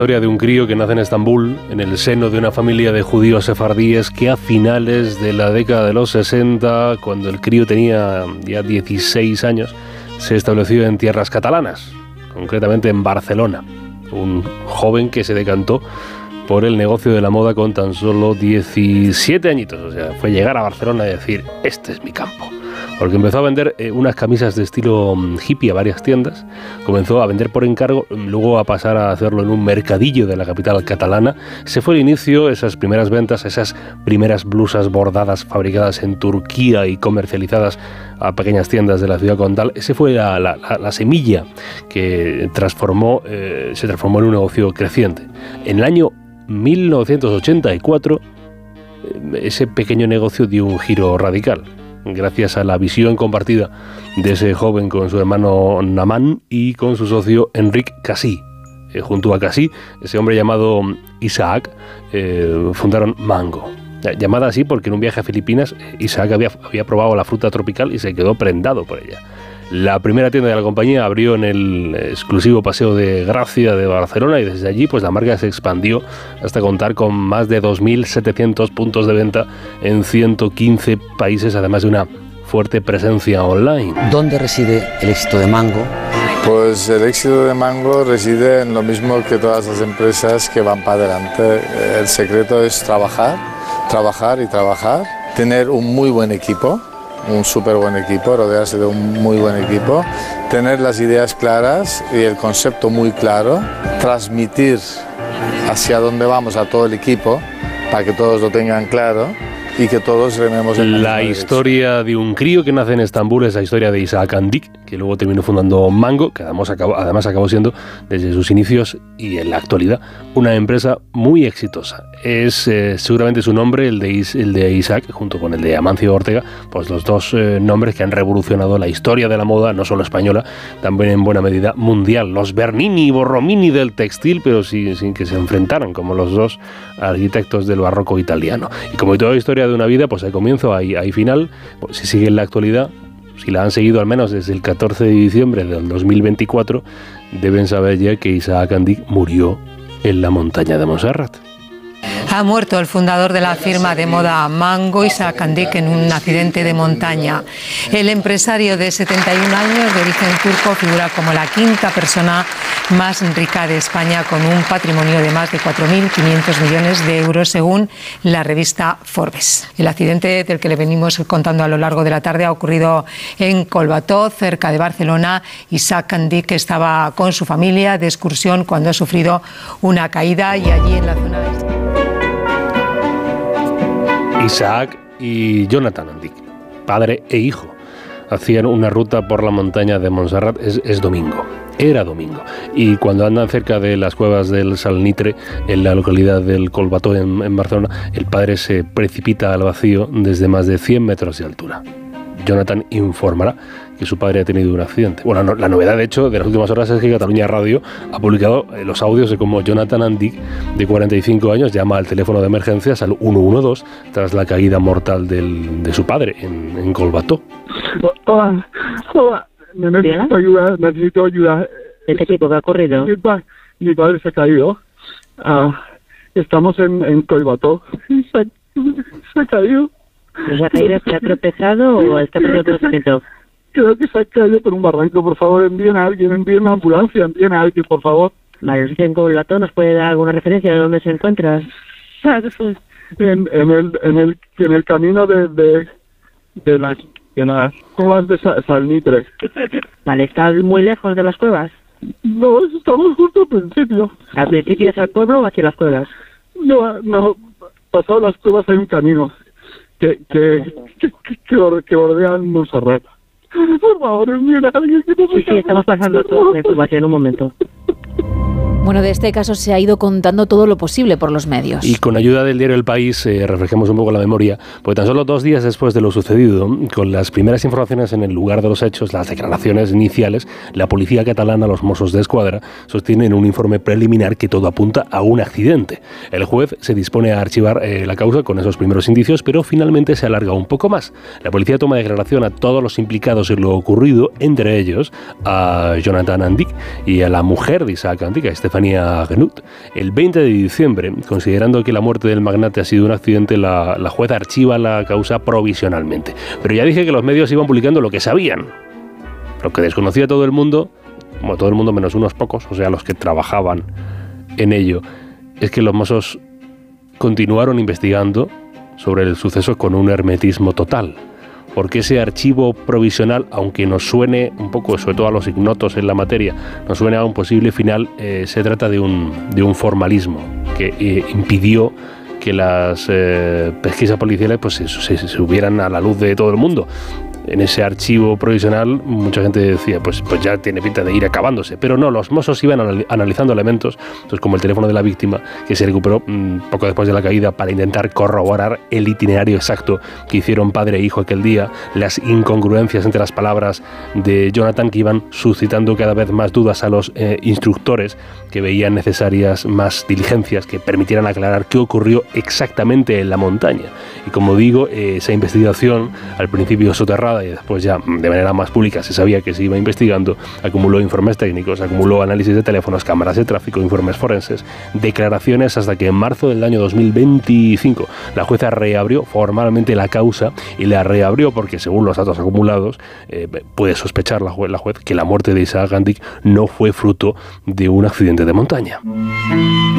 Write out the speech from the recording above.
Historia de un crío que nace en Estambul, en el seno de una familia de judíos sefardíes que a finales de la década de los 60, cuando el crío tenía ya 16 años, se estableció en tierras catalanas, concretamente en Barcelona. Un joven que se decantó por el negocio de la moda con tan solo 17 añitos. O sea, fue llegar a Barcelona y decir, este es mi campo. Porque empezó a vender unas camisas de estilo hippie a varias tiendas, comenzó a vender por encargo, luego a pasar a hacerlo en un mercadillo de la capital catalana. Ese fue el inicio, esas primeras ventas, esas primeras blusas bordadas fabricadas en Turquía y comercializadas a pequeñas tiendas de la ciudad condal. Ese fue la semilla que se transformó en un negocio creciente. En el año 1984, ese pequeño negocio dio un giro radical, gracias a la visión compartida de ese joven con su hermano Naman y con su socio Enric Casí. Junto a Casí, ese hombre llamado Isaac, fundaron Mango. Llamada así porque en un viaje a Filipinas, Isaac había probado la fruta tropical y se quedó prendado por ella. La primera tienda de la compañía abrió en el exclusivo Paseo de Gracia de Barcelona y desde allí pues la marca se expandió hasta contar con más de 2.700 puntos de venta en 115 países, además de una fuerte presencia online. ¿Dónde reside el éxito de Mango? Pues el éxito de Mango reside en lo mismo que todas las empresas que van para adelante. El secreto es trabajar y trabajar, tener un muy buen equipo, un súper buen equipo, rodearse de un muy buen equipo, tener las ideas claras y el concepto muy claro, transmitir hacia dónde vamos a todo el equipo para que todos lo tengan claro y que todos rememos en la historia de un crío que nace en Estambul es la historia de Isaac Andik, que luego terminó fundando Mango, que además acabó siendo desde sus inicios y en la actualidad una empresa muy exitosa. Es seguramente su nombre, el de Isaac, junto con el de Amancio Ortega, pues los dos nombres que han revolucionado la historia de la moda, no solo española, también en buena medida mundial. Los Bernini y Borromini del textil, pero sin que se enfrentaran, como los dos arquitectos del barroco italiano. Y como toda historia de una vida, pues hay comienzo, hay final. Pues si sigue en la actualidad, si la han seguido al menos desde el 14 de diciembre del 2024, deben saber ya que Isaac Andik murió en la montaña de Montserrat. Ha muerto el fundador de la firma de moda Mango, Isaac Andik, en un accidente de montaña. El empresario de 71 años de origen turco figura como la quinta persona más rica de España, con un patrimonio de más de 4.500 millones de euros, según la revista Forbes. El accidente del que le venimos contando a lo largo de la tarde ha ocurrido en Collbató, cerca de Barcelona. Isaac Andik estaba con su familia de excursión cuando ha sufrido una caída y allí en la zona de... Isaac y Jonathan Andik, padre e hijo, hacían una ruta por la montaña de Montserrat. Es domingo, era domingo, y cuando andan cerca de las cuevas del Salnitre, en la localidad del Collbató, en Barcelona, el padre se precipita al vacío desde más de 100 metros de altura. Jonathan informará que su padre ha tenido un accidente. Bueno, la novedad, de hecho, de las últimas horas es que Catalunya Radio ha publicado los audios de cómo Jonathan Andik, de 45 años, llama al teléfono de emergencias al 112 tras la caída mortal de su padre en Collbató. Hola, necesito ayuda. ¿Qué tipo que ha ocurrido? Mi padre se ha caído. Estamos en Collbató. Se ha caído. ¿Se ha caído? ¿Se ha tropezado o está perdiendo conocimiento? Creo que se ha caído por un barranco. Por favor, envíen a alguien, envíen una ambulancia, envíen a alguien, por favor. Vale, ¿en Collbató nos puede dar alguna referencia de dónde se encuentra? En el camino de las cuevas de Salnitre. Vale, ¿está muy lejos de las cuevas? No, estamos justo al principio. ¿Al principio hacia el pueblo o hacia las cuevas? No, pasado las cuevas hay un camino que bordean Montserrat. Por favor, envíen a alguien que no se... Sí, estamos pasando todo la información en un momento. Bueno, de este caso se ha ido contando todo lo posible por los medios. Y con ayuda del diario El País, refresquemos un poco la memoria, porque tan solo 2 días después de lo sucedido, con las primeras informaciones en el lugar de los hechos, las declaraciones iniciales, la policía catalana, los Mossos de Escuadra, sostienen un informe preliminar que todo apunta a un accidente. El juez se dispone a archivar la causa con esos primeros indicios, pero finalmente se alarga un poco más. La policía toma declaración a todos los implicados en lo ocurrido, entre ellos a Jonathan Andik y a la mujer de Isaac Andik, a este Estefanía Genut. El 20 de diciembre, considerando que la muerte del magnate ha sido un accidente, la jueza archiva la causa provisionalmente. Pero ya dije que los medios iban publicando lo que sabían. Lo que desconocía todo el mundo, bueno, todo el mundo menos unos pocos, o sea, los que trabajaban en ello, es que los Mossos continuaron investigando sobre el suceso con un hermetismo total. Porque ese archivo provisional, aunque nos suene un poco, sobre todo a los ignotos en la materia, nos suene a un posible final, se trata de un formalismo que impidió que las pesquisas policiales pues, se subieran a la luz de todo el mundo. En ese archivo provisional mucha gente decía pues ya tiene pinta de ir acabándose, pero no, los Mossos iban analizando elementos, entonces, como el teléfono de la víctima, que se recuperó poco después de la caída, para intentar corroborar el itinerario exacto que hicieron padre e hijo aquel día, las incongruencias entre las palabras de Jonathan, que iban suscitando cada vez más dudas a los instructores, que veían necesarias más diligencias que permitieran aclarar qué ocurrió exactamente en la montaña. Y como digo, esa investigación, al principio soterrada y después ya de manera más pública se sabía que se iba investigando, acumuló informes técnicos, acumuló análisis de teléfonos, cámaras de tráfico, informes forenses, declaraciones, hasta que en marzo del año 2025 la jueza reabrió formalmente la causa, y la reabrió porque, según los datos acumulados, puede sospechar la juez que la muerte de Isaac Gandik no fue fruto de un accidente de montaña.